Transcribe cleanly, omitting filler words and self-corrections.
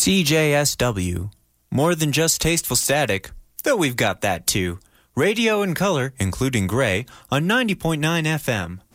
CJSW. More than just tasteful static, though we've got that too. Radio and color, including gray, on 90.9 FM.